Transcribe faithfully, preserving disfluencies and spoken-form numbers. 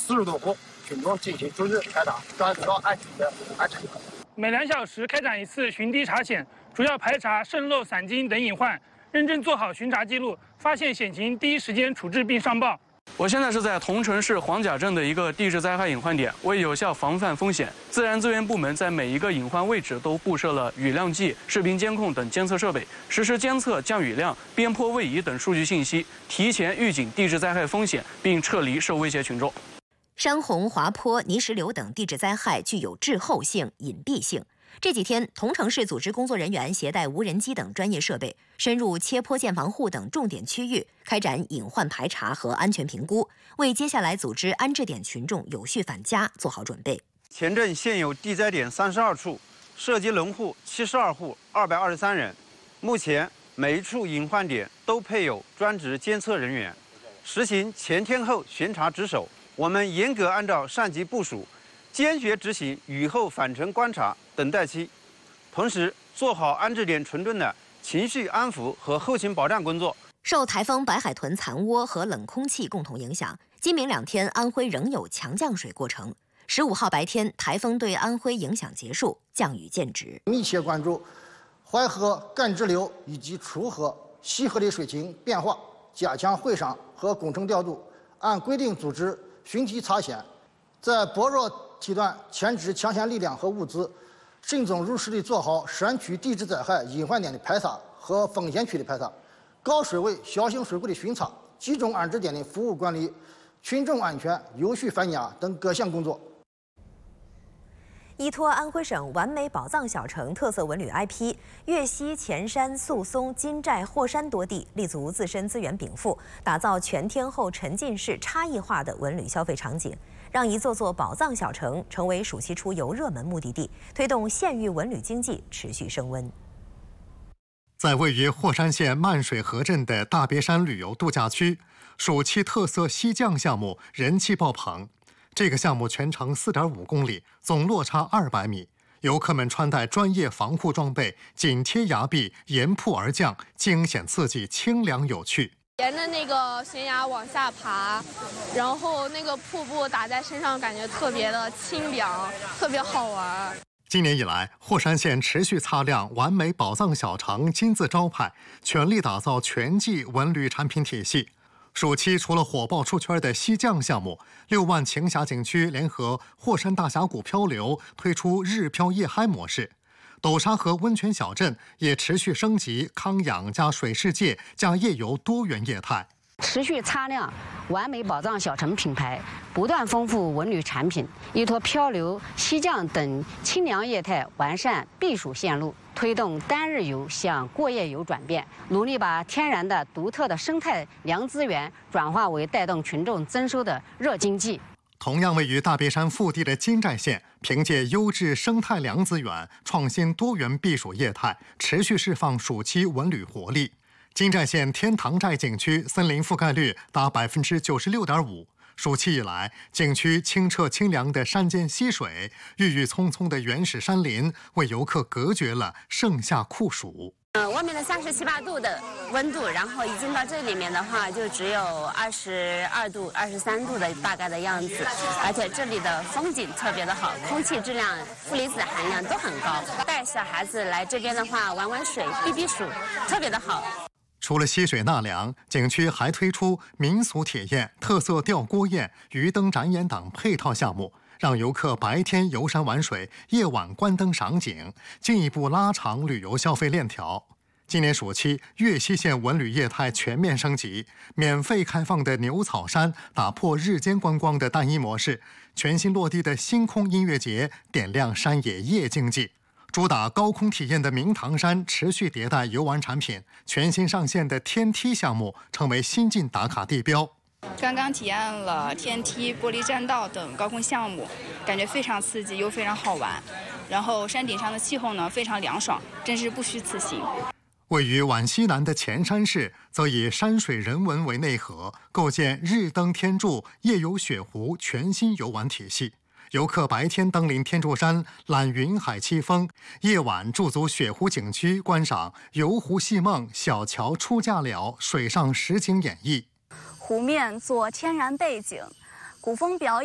四十多户群众进行逐日开打，抓到案情的安全。 每两小时开展一次巡堤查检，主要排查渗漏、散金等隐患，认真做好巡查记录，发现险情第一时间处置并上报。我现在是在桐城市黄甲镇的一个地质灾害隐患点，为有效防范风险，自然资源部门在每一个隐患位置都布设了雨量计、视频监控等监测设备，实时监测降雨量、边坡位移等数据信息，提前预警地质灾害风险，并撤离受威胁群众。 山洪、滑坡、泥石流等地质灾害具有滞后性、隐蔽性。这几天，桐城市组织工作人员携带无人机等专业设备，深入切坡建房户等重点区域，开展隐患排查和安全评估，为接下来组织安置点群众有序返家做好准备。 前镇现有地灾点三十二处，涉及农户七十二户，二百二十三人。目前每一处隐患点都配有专职监测人员，实行前天后巡查值守。我们严格按照上级部署，坚决执行雨后返程观察等待期，同时做好安置点群众的情绪安抚和后勤保障工作。 受台风白海豚残涡和冷空气共同影响，今明两天安徽仍有强降水过程。十五号白天，台风对安徽影响结束，降雨见止。 密切关注淮河干支流以及楚河、西河的水情变化，加强会商和工程调度，按规定组织巡堤查险，在薄弱梯段前置抢险力量和物资，慎重入实地做好山区地质灾害隐患点的排查和风险区的排查，高水位、小型水库的巡查，集中安置点的服务管理、群众安全、有序返家等各项工作。 依托安徽省完美宝藏小城特色文旅 I P， 粤西、前山、宿松、金寨、霍山多地立足自身资源禀赋，打造全天候沉浸式差异化的文旅消费场景，让一座座宝藏小城成为暑期出游热门目的地，推动县域文旅经济持续升温。 在位于霍山县漫水河镇的大别山旅游度假区，暑期特色溪降项目人气爆棚。这个项目全长 四点五公里，总落差二百米。游客们穿戴专业防护装备，紧贴崖壁，沿瀑而降，惊险刺激，清凉有趣。 沿着那个悬崖往下爬，然后那个瀑布打在身上，感觉特别的清凉，特别好玩。 今年以来，霍山县持续擦亮完美宝藏小城金字招牌，全力打造全季文旅产品体系。暑期除了火爆出圈的溪降项目，六万晴霞景区联合霍山大峡谷漂流推出日漂夜嗨模式，斗沙河温泉小镇也持续升级康养加水世界加夜游多元业态。 持续擦亮完美宝藏小城品牌，不断丰富文旅产品，依托漂流、溪降等清凉业态，完善避暑线路，推动单日游向过夜游转变，努力把天然的独特的生态凉资源转化为带动群众增收的热经济。 同样位于大别山腹地的金寨县，凭借优质生态凉资源、创新多元避暑业态，持续释放暑期文旅活力。金寨县天堂寨景区森林覆盖率达 百分之九十六点五， 暑期以来，景区清澈清凉的山间溪水、郁郁葱葱的原始山林，为游客隔绝了盛夏酷暑。 呃，外面的三十七八度的温度，然后一进到这里面的话，就只有二十二度、二十三度的大概的样子，而且这里的风景特别的好，空气质量、负离子含量都很高。带小孩子来这边的话，玩玩水、避避暑，特别的好。 除了溪水纳凉，景区还推出民俗体验、特色吊锅宴、鱼灯展演等配套项目，让游客白天游山玩水，夜晚观灯赏景，进一步拉长旅游消费链条。今年暑期，粤西县文旅业态全面升级，免费开放的牛草山打破日间观光的单一模式，全新落地的星空音乐节点亮山野夜经济。主打高空体验的明堂山持续迭代游玩产品，全新上线的天梯项目成为新晋打卡地标。 刚刚体验了天梯、玻璃栈道等高空项目，感觉非常刺激又非常好玩。然后山顶上的气候呢非常凉爽，真是不虚此行。 位于皖西南的前山市，则以山水人文为内核，构建日登天柱、夜游雪湖全新游玩体系。游客白天登临天柱山览云海凄风，夜晚驻足雪湖景区观赏游湖戏梦、小桥出嫁了水上实景演绎。 湖面做天然背景，古风表演。